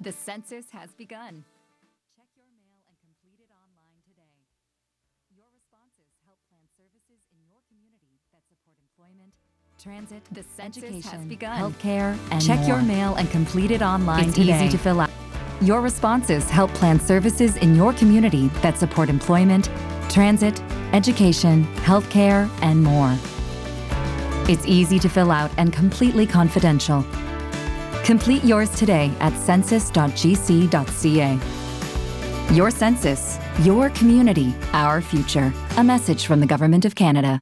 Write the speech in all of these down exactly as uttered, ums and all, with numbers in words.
The census has begun. Check your mail and complete it online today. Your responses help plan services in your community that support employment, transit, the census Education, has begun. healthcare, and Check more. your mail and complete it online It's today. easy to fill out. Your responses help plan services in your community that support employment, transit, education, healthcare, and more. It's easy to fill out and completely confidential. Complete yours today at census dot g c dot c a. Your census, your community, our future. A message from the Government of Canada.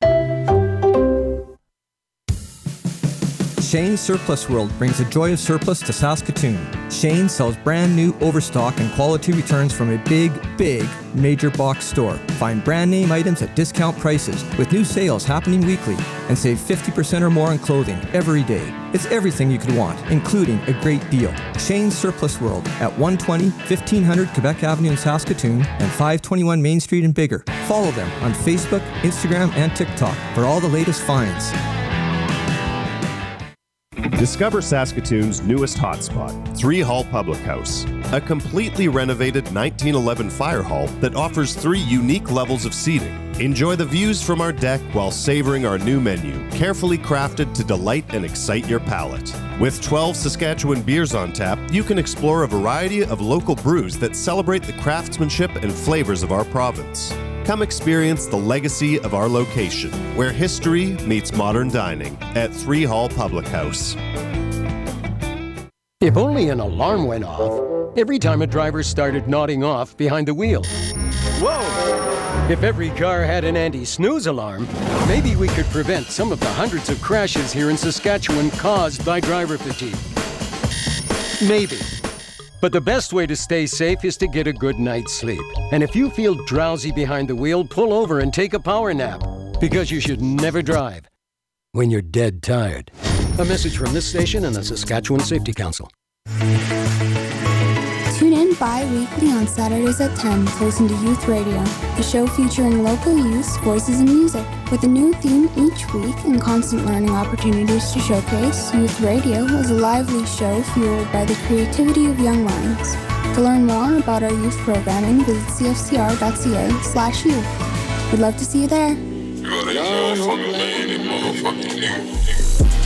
Shane's Surplus World brings the joy of surplus to Saskatoon. Shane sells brand new overstock and quality returns from a big, big major box store. Find brand name items at discount prices with new sales happening weekly and save fifty percent or more on clothing every day. It's everything you could want, including a great deal. Shane's Surplus World at one twenty, fifteen hundred Quebec Avenue in Saskatoon and five twenty-one Main Street in Bigger. Follow them on Facebook, Instagram, and TikTok for all the latest finds. Discover Saskatoon's newest hotspot, Three Hall Public House, a completely renovated nineteen eleven fire hall that offers three unique levels of seating. Enjoy the views from our deck while savoring our new menu, carefully crafted to delight and excite your palate. With twelve Saskatchewan beers on tap, you can explore a variety of local brews that celebrate the craftsmanship and flavors of our province. Come experience the legacy of our location, where history meets modern dining at Three Hall Public House. If only an alarm went off every time a driver started nodding off behind the wheel. Whoa! If every car had an anti-snooze alarm, maybe we could prevent some of the hundreds of crashes here in Saskatchewan caused by driver fatigue. Maybe. But the best way to stay safe is to get a good night's sleep. And if you feel drowsy behind the wheel, pull over and take a power nap. Because you should never drive when you're dead tired. A message from this station and the Saskatchewan Safety Council. Tune in bi-weekly on Saturdays at ten to listen to Youth Radio, a show featuring local youth's voices and music. With a new theme each week and constant learning opportunities to showcase, Youth Radio is a lively show fueled by the creativity of young minds. To learn more about our youth programming, visit c f c r dot c a slash youth. We'd love to see you there. You are a motherfucking motherfucking nigga.